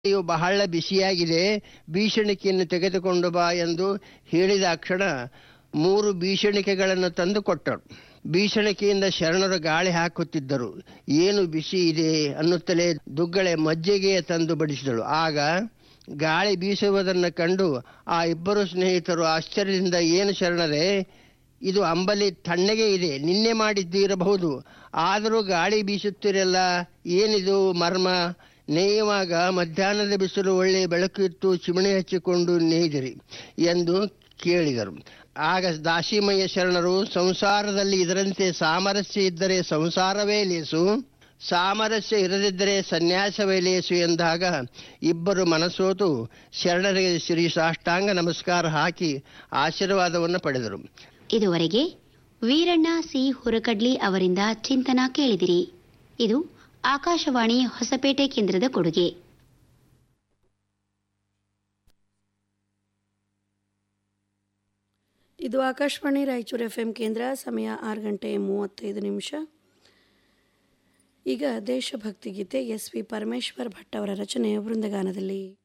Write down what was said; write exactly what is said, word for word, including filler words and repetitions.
ಇವು ಬಹಳ ಬಿಸಿಯಾಗಿದೆ, ಬೀಸಣಿಕೆಯನ್ನು ತೆಗೆದುಕೊಂಡು ಬಾ ಎಂದು ಹೇಳಿದ ಕ್ಷಣ ಮೂರು ಬೀಸಣಿಕೆಗಳನ್ನು ತಂದು ಕೊಟ್ಟರು. ಬೀಸಣಿಕೆಯಿಂದ ಶರಣರು ಗಾಳಿ ಹಾಕುತ್ತಿದ್ದರು. ಏನು ಬಿಸಿ ಇದೆ ಅನ್ನುತ್ತಲೇ ದುಗ್ಗಳೆ ಮಜ್ಜಿಗೆಯ ತಂದು ಬಡಿಸಿದಳು. ಆಗ ಗಾಳಿ ಬೀಸುವುದನ್ನು ಕಂಡು ಆ ಇಬ್ಬರು ಸ್ನೇಹಿತರು ಆಶ್ಚರ್ಯದಿಂದ, ಏನು ಶರಣರೇ, ಇದು ಅಂಬಲಿ ತಣ್ಣಗೆ ಇದೆ, ನಿನ್ನೆ ಮಾಡಿದ್ದಿರಬಹುದು, ಆದರೂ ಗಾಳಿ ಬೀಸುತ್ತಿರಲ್ಲ, ಏನಿದು ಮರ್ಮ? ನೇಯುವಾಗ ಮಧ್ಯಾಹ್ನದ ಬಿಸಿಲು ಒಳ್ಳೆ ಬೆಳಕು ಇತ್ತು, ಚಿಮಣಿ ಹಚ್ಚಿಕೊಂಡು ನೇಯ್ದಿರಿ ಎಂದು ಕೇಳಿದರು. ಆಗ ದಾಸಿಮಯ್ಯ ಶರಣರು, ಸಂಸಾರದಲ್ಲಿ ಇದರಂತೆ ಸಾಮರಸ್ಯ ಇದ್ದರೆ ಸಂಸಾರವೇ ಲೇಸು, ಸಾಮರಸ್ಯ ಇರದಿದ್ದರೆ ಸನ್ಯಾಸವೇ ಲೇಸು ಎಂದಾಗ ಇಬ್ಬರು ಮನಸೋತು ಶರಣರಿಗೆ ಶ್ರೀ ಸಾಷ್ಟಾಂಗ ನಮಸ್ಕಾರ ಹಾಕಿ ಆಶೀರ್ವಾದವನ್ನು ಪಡೆದರು. ಇದುವರೆಗೆ ವೀರಣ್ಣ ಸಿ ಹುರಕಡ್ಲಿ ಅವರಿಂದ ಚಿಂತನ ಕೇಳಿದಿರಿ. ಇದು ಆಕಾಶವಾಣಿ ಹೊಸಪೇಟೆ ಕೇಂದ್ರದ ಕೊಡುಗೆ. ಇದು ಆಕಾಶವಾಣಿ ರಾಯಚೂರು ಎಫ್ ಎಂ ಕೇಂದ್ರ. ಸಮಯ ಆರು ಗಂಟೆ ಮೂವತ್ತೈದು ನಿಮಿಷ. ಈಗ ದೇಶಭಕ್ತಿ ಗೀತೆ ಎಸ್ ವಿ ಪರಮೇಶ್ವರ್ ಭಟ್ ಅವರ ರಚನೆ ವೃಂದಗಾನದಲ್ಲಿ.